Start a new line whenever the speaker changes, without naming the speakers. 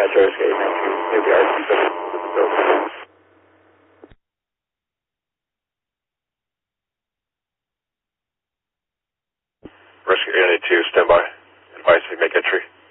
Metro Escape entry. Maybe our to the building.
Rescue Unit 2, stand by. Advise we make entry.